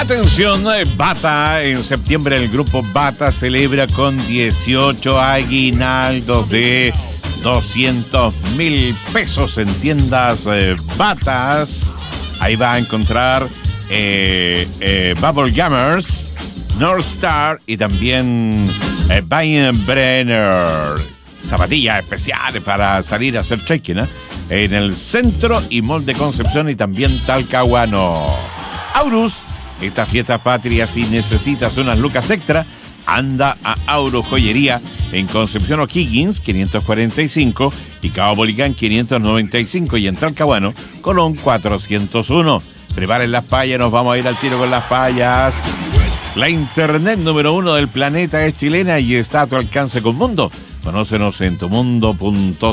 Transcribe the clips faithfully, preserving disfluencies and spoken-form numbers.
Atención, Bata, en septiembre el grupo Bata celebra con dieciocho aguinaldos de doscientos mil pesos en tiendas eh, Batas. Ahí va a encontrar eh, eh, Bubble Gummers, North Star y también eh, Weinbrenner. Zapatillas especiales para salir a hacer trekking, ¿eh? En el Centro y Mall de Concepción y también Talcahuano. Aurus, esta fiesta patria, si necesitas unas lucas extra, anda a Auro Joyería en Concepción O'Higgins quinientos cuarenta y cinco y Cabo Policán quinientos noventa y cinco y en Talcahuano Colón cuatrocientos uno. Preparen las payas, nos vamos a ir al tiro con las payas. La internet número uno del planeta es chilena y está a tu alcance con Mundo. Conócenos en tumundo punto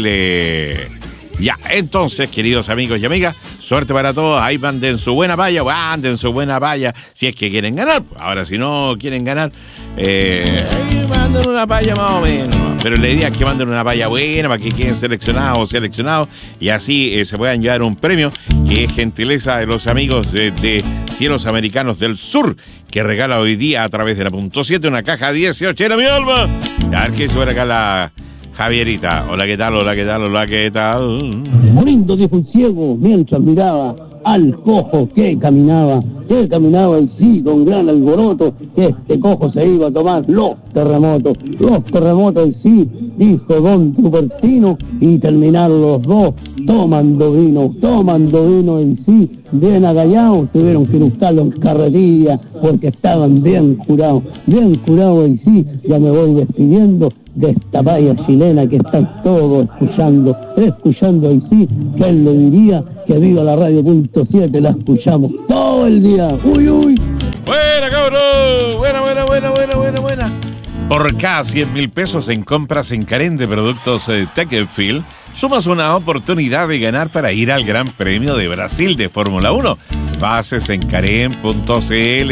cl. Ya, entonces, queridos amigos y amigas, suerte para todos. Ahí manden su buena paya, manden su buena paya, si es que quieren ganar. Ahora, si no quieren ganar, eh, ahí manden una paya más o menos. Pero la idea es que manden una paya buena para que queden seleccionados o seleccionados y así eh, se puedan llevar un premio que es gentileza de los amigos de, de Cielos Americanos del Sur, que regala hoy día a través de la punto siete una caja dieciocho. ¡Era mi alma! A ver qué suena acá la Javierita. Hola, ¿qué tal? Hola, ¿qué tal? Hola, ¿qué tal? Morindo, dijo el ciego mientras miraba al cojo que caminaba, que caminaba y sí, con gran alboroto, que este cojo se iba a tomar los terremotos, los terremotos y sí, dijo don Rupertino, y terminaron los dos tomando vino, tomando vino y sí, bien agallados, tuvieron que buscarlo en carretilla porque estaban bien curados, bien curados y sí, ya me voy despidiendo de esta paya chilena que están todos escuchando, escuchando y sí, ¿quién le diría que viva la radio punto siete? La escuchamos todo el día. Uy, uy. Buena, cabrón. Buena, buena, buena, buena, buena, buena. Por cada cien mil pesos en compras en Carén de productos eh, Techfield, sumas una oportunidad de ganar para ir al Gran Premio de Brasil de Fórmula uno. Bases en carén punto cl.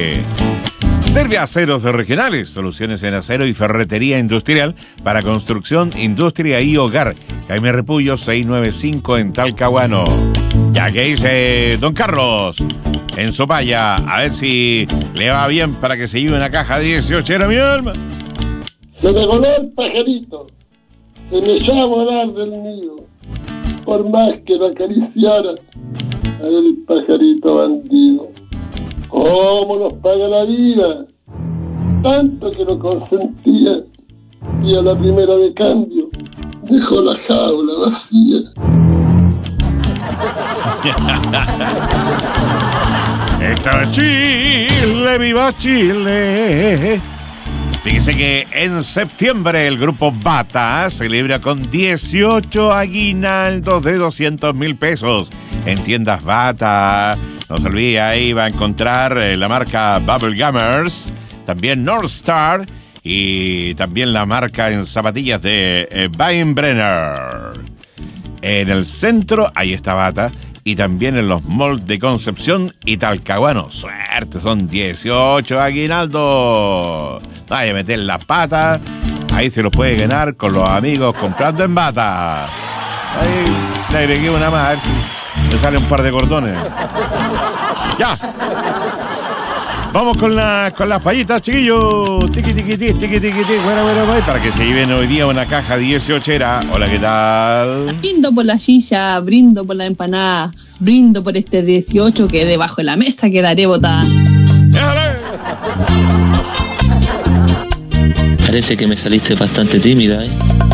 Serve Aceros Regionales, soluciones en acero y ferretería industrial para construcción, industria y hogar. Jaime Repullo seiscientos noventa y cinco en Talcahuano. Ya que dice don Carlos en su paya, a ver si le va bien para que se lleve una caja dieciocho. Era mi alma. Se me voló el pajarito, se me echó a volar del nido, por más que lo acariciara el pajarito bandido. ¿Cómo nos paga la vida? Tanto que lo consentía y a la primera de cambio dejó la jaula vacía. Esto es Chile, viva Chile. Fíjese que en septiembre el grupo Bata celebra con dieciocho aguinaldos de doscientos mil pesos en tiendas Bata. No se olvide, ahí va a encontrar eh, la marca Bubble Gummers, también North Star y también la marca en zapatillas de eh, Weinbrenner. En el centro, ahí está Bata, y también en los malls de Concepción y Talcahuano. Suerte, son dieciocho aguinaldos. Vaya a meter las patas, ahí se los puede ganar con los amigos comprando en Bata. Ahí le agregué una más, a ver si me sale un par de cordones. Ya. Vamos con, la, con las payitas, chiquillos. Tiqui, tiqui, tiqui, tiqui, tiqui, tiqui. Bueno, bueno, bueno. Para que se lleven hoy día una caja dieciochera. Hola, ¿qué tal? Brindo por la silla, brindo por la empanada, brindo por este dieciocho que debajo de la mesa quedaré botada. ¡Déjale! Parece que me saliste bastante tímida, ¿eh?